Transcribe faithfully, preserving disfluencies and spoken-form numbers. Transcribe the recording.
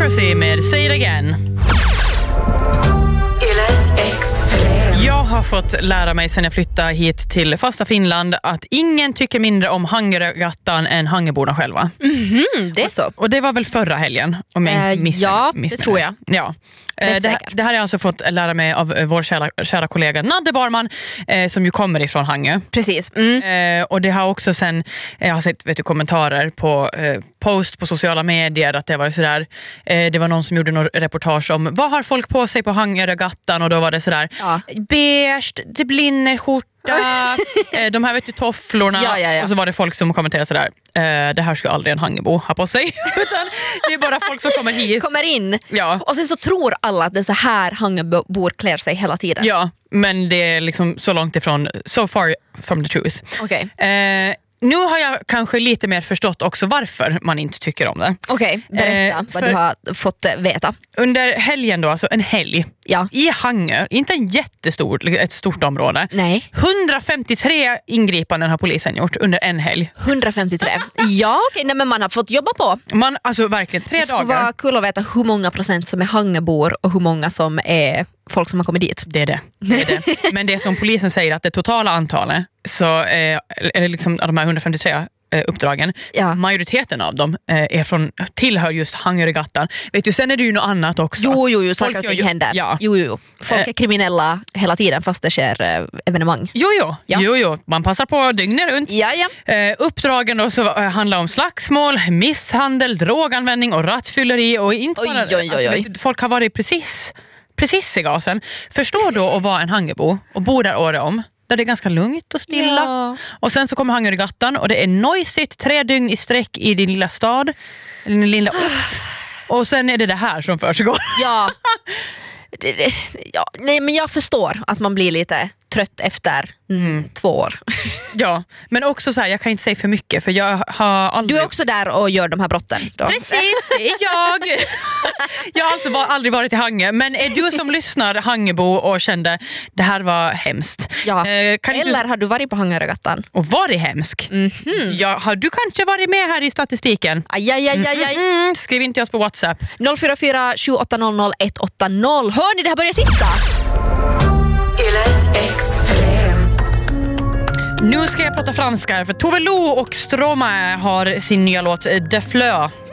Morrissey med Say It Again. Jag har fått lära mig sedan jag flyttade hit till fasta Finland att ingen tycker mindre om Hangeregattan än Hangeborna själva. Mm-hmm, det är så. Och det var väl förra helgen? Om jag äh, missar, ja, missar det tror jag. Ja. Det, det, det här har jag alltså fått lära mig av vår kära, kära kollega Nadde Barman eh, som ju kommer ifrån Hangö. Precis. Mm. Eh, och det har också sen, jag har sett vet du, kommentarer på eh, post på sociala medier att det var sådär, eh, det var någon som gjorde någon reportage om vad har folk på sig på Hangeregattan, och då var det sådär ja. beige, det blinner skjorta, eh, de här vet du, tofflorna, ja, ja, ja. och så var det folk som kommenterade sådär, eh, det här ska aldrig en Hangebo ha på sig utan det är bara folk som kommer hit kommer in, ja. Och sen så tror alla att det är så här Hangebor klär sig hela tiden. Ja, men det är liksom så långt ifrån, so far from the truth. Okej. Okay. Eh, nu har jag kanske lite mer förstått också varför man inte tycker om det. Okej, okay, berätta eh, vad du har fått veta. Under helgen då, alltså en helg, ja. i Hangö, inte en jättestor, ett stort område. Nej. hundrafemtiotre ingripanden har polisen gjort under en helg. hundrafemtiotre? Ja, okej, nej, men man har fått jobba på. Man, alltså verkligen, tre det dagar. Det skulle vara kul att veta hur många procent som är Hangöbor och hur många som är folk som har kommit dit. Det är det. det, är det. Men det som polisen säger att det totala antalet, så eh, är liksom av de här hundrafemtiotre eh, uppdragen, ja. majoriteten av dem eh, är från, tillhör just Hangeregattan. Vet du, sen är det ju något annat också. Jo, jo, jo, saker och ting händer. Ja. Jo, jo. Folk är kriminella hela tiden fast det sker eh, evenemang. Jo, jo. Ja. jo, jo. Man passar på dygnet runt. Ja, ja. Eh, uppdragen då så eh, handlar om slagsmål, misshandel, droganvändning och rattfylleri och inte oj, bara, oj, oj, oj. Alltså, folk har varit precis precis i gasen. Förstå då att vara en Hangebo och bo där året om, där det är ganska lugnt och stilla. Ja. Och sen så kommer Hangeregattan och det är noisigt tre dygn i sträck i din lilla stad, din lilla ort. Och sen är det det här som försiggår. Ja. Det, det, ja. Nej, men jag förstår att man blir lite trött efter mm, två år. Ja, men också så här, jag kan inte säga för mycket för jag har aldrig... Du är också där och gör de här brotten då. Precis, det är jag. Jag har alltså aldrig varit i Hangö, men är du som lyssnar Hangebo och kände det här var hemskt? Ja. Eh, kan Eller du... har du varit på Hangeregattan? Och varit hemsk? Mm-hmm. Ja, har du kanske varit med här i statistiken? Aj, aj, aj, aj, aj. Mm-mm. Skriv in till oss på WhatsApp. noll fyra fyra sju åtta noll noll ett åtta noll. Hör ni, det här börjar sitta? Nu ska jag prata franska för Tove Lo och Stromae har sin nya låt De Fleur